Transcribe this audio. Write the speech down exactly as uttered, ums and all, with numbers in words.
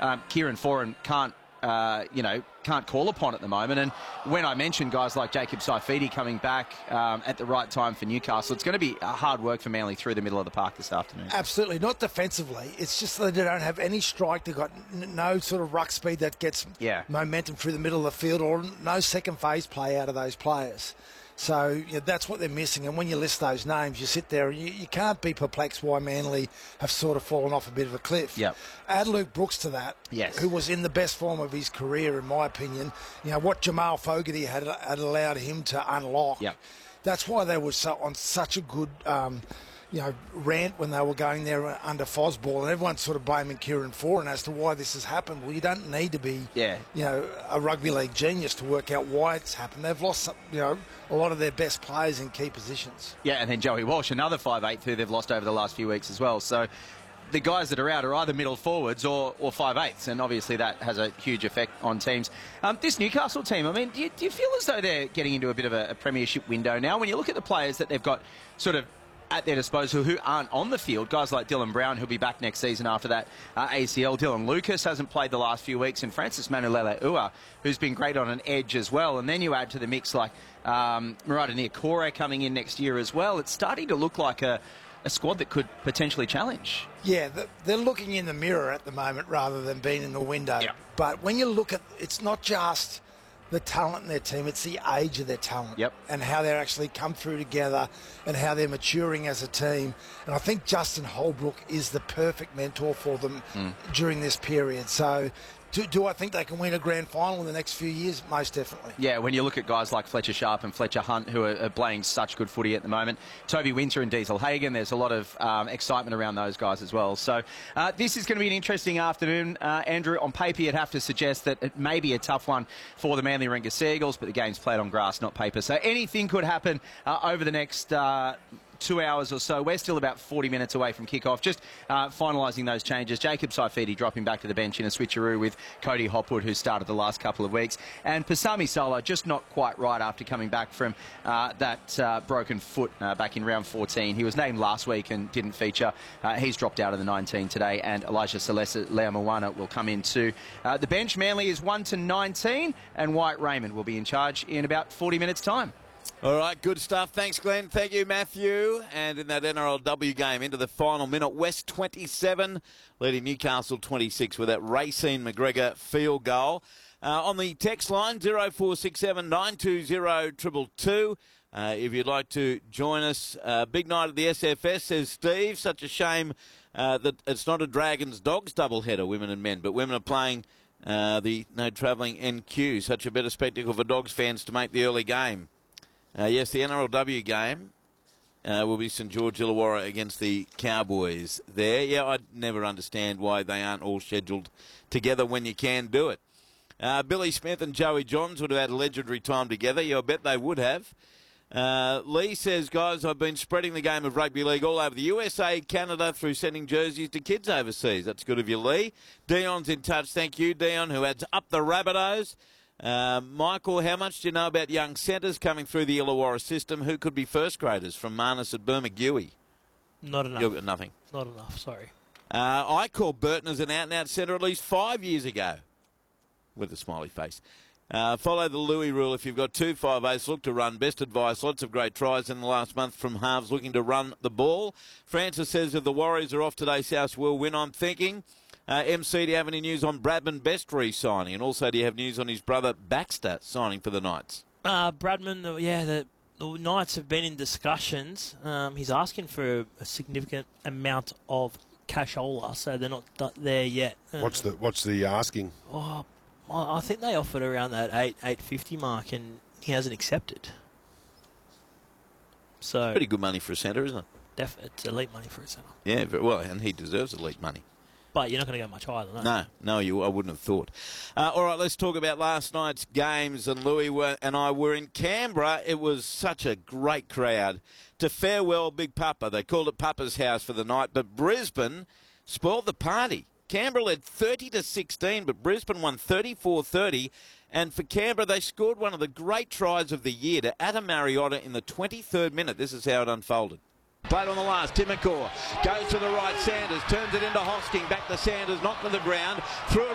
um, Kieran Foran can't, uh, you know, can't call upon at the moment. And when I mentioned guys like Jacob Saifidi coming back um, at the right time for Newcastle, it's going to be hard work for Manly through the middle of the park this afternoon. Absolutely, not defensively. It's just that they don't have any strike. They've got n no sort of ruck speed that gets yeah. momentum through the middle of the field, or no second phase play out of those players. So you know, that's what they're missing. And when you list those names, you sit there and you, you can't be perplexed why Manly have sort of fallen off a bit of a cliff. Yep. Add Luke Brooks to that, yes. who was in the best form of his career, in my opinion. You know, what Jamal Fogarty had, had allowed him to unlock. Yep. That's why they were so, on such a good um, you know, rant when they were going there under Fosball, and everyone's sort of blaming Kieran Foran as to why this has happened. Well, you don't need to be, yeah. you know, a rugby league genius to work out why it's happened. They've lost, some, you know, a lot of their best players in key positions. Yeah, and then Joey Walsh, another five eighth who they've lost over the last few weeks as well. So the guys that are out are either middle forwards or, or five eighths, and obviously that has a huge effect on teams. Um, this Newcastle team, I mean, do you, do you feel as though they're getting into a bit of a, a premiership window now? When you look at the players that they've got sort of at their disposal who aren't on the field, guys like Dylan Brown, who'll be back next season after that uh, A C L. Dylan Lucas hasn't played the last few weeks, and Francis Manulele-Ua, who's been great on an edge as well. And then you add to the mix like um, Murata Niokore coming in next year as well. It's starting to look like a, a squad that could potentially challenge. Yeah, they're looking in the mirror at the moment rather than being in the window. Yeah. But when you look at, it's not just the talent in their team, it's the age of their talent. Yep. And how they're actually come through together and how they're maturing as a team. And I think Justin Holbrook is the perfect mentor for them mm. during this period. So do, do I think they can win a grand final in the next few years? Most definitely. Yeah, when you look at guys like Fletcher Sharp and Fletcher Hunt, who are, are playing such good footy at the moment, Toby Winter and Diesel Hagen, there's a lot of um, excitement around those guys as well. So uh, this is going to be an interesting afternoon. Uh, Andrew, on paper you'd have to suggest that it may be a tough one for the Manly Warringah Seagulls, but the game's played on grass, not paper. So anything could happen uh, over the next Uh, two hours or so. We're still about forty minutes away from kickoff. Just uh, finalising those changes. Jacob Saifidi dropping back to the bench in a switcheroo with Cody Hopwood, who started the last couple of weeks. And Pasami Solo just not quite right after coming back from uh, that uh, broken foot uh, back in round fourteen. He was named last week and didn't feature. Uh, he's dropped out of the nineteen today, and Elijah Celeste Leamawana will come into uh, the bench. Manly is one to nineteen, and Wyatt Raymond will be in charge in about forty minutes' time. All right, good stuff. Thanks, Glenn. Thank you, Matthew. And in that N R L W game, into the final minute, West twenty-seven, leading Newcastle twenty-six with that Racine McGregor field goal. Uh, on the text line, zero four six seven nine two zero two two two. Uh, if you'd like to join us, uh, big night at the S F S, says Steve. Such a shame uh, that it's not a Dragons Dogs doubleheader, women and men, but women are playing uh, the no travelling N Q. Such a better spectacle for Dogs fans to make the early game. Uh, yes, the N R L W game uh, will be St George Illawarra against the Cowboys there. Yeah, I never understand why they aren't all scheduled together when you can do it. Uh, Billy Smith and Joey Johns would have had a legendary time together. Yeah, I bet they would have. Uh, Lee says, guys, I've been spreading the game of rugby league all over the U S A, Canada, through sending jerseys to kids overseas. That's good of you, Lee. Dion's in touch. Thank you, Dion, who adds up the Rabbitohs. Uh, Michael, how much do you know about young centres coming through the Illawarra system? Who could be first graders from Marnus at Bermagui? Not enough. You've got nothing. Not enough, sorry. Uh, I called Burton as an out-and-out centre at least five years ago, with a smiley face. Uh, follow the Louis rule. If you've got two five eights, look to run. Best advice. Lots of great tries in the last month from halves looking to run the ball. Francis says if the Warriors are off today, South will win, I'm thinking. Uh, M C, do you have any news on Bradman Best re-signing? And also, do you have news on his brother Baxter signing for the Knights? Uh, Bradman, yeah, the, the Knights have been in discussions. Um, he's asking for a, a significant amount of cashola, so they're not there yet. Uh, What's the What's the asking? Oh, I think they offered around that eight eight fifty mark, and he hasn't accepted. So pretty good money for a centre, isn't it? Def- it's elite money for a centre. Yeah, very well, and he deserves elite money. But you're not going to go much higher than that. No, no, you. I wouldn't have thought. Uh, all right, let's talk about last night's games. And Louis were, and I were in Canberra. It was such a great crowd to farewell Big Papa. They called it Papa's house for the night, but Brisbane spoiled the party. Canberra led thirty to sixteen, but Brisbane won thirty-four thirty. And for Canberra, they scored one of the great tries of the year to Adam Mariotta in the twenty-third minute. This is how it unfolded. Played on the last, Timokor goes to the right, Sanders turns it into Hosking, back to Sanders, knocked to the ground, threw it